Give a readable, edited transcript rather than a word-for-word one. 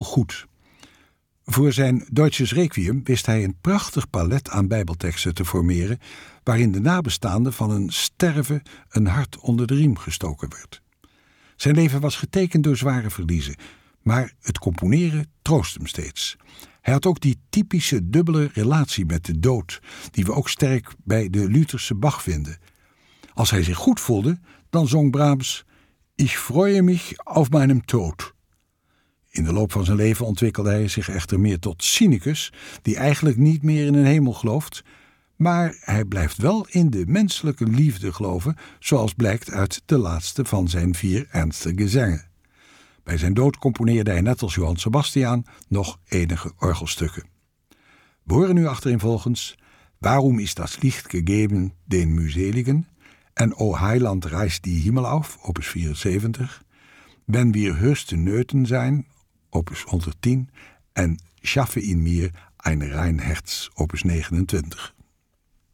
goed. Voor zijn Deutsches Requiem wist hij een prachtig palet aan bijbelteksten te formeren, waarin de nabestaanden van een sterven een hart onder de riem gestoken werd. Zijn leven was getekend door zware verliezen, maar het componeren troost hem steeds. Hij had ook die typische dubbele relatie met de dood, die we ook sterk bij de Lutherse Bach vinden. Als hij zich goed voelde, dan zong Brahms Ich freue mich auf meinem Tod. In de loop van zijn leven ontwikkelde hij zich echter meer tot cynicus, die eigenlijk niet meer in een hemel gelooft, maar hij blijft wel in de menselijke liefde geloven, zoals blijkt uit de laatste van zijn 4 ernstige gezangen. Bij zijn dood componeerde hij net als Johann Sebastian nog enige orgelstukken. We horen nu achtereenvolgens Waarom ist das Licht gegeben den Mühseligen en O Heiland reißt die Himmel auf, opus 74, Wenn wir höchste Nöten zijn, opus 110 en Schaffe in mir ein rein Herz, opus 29.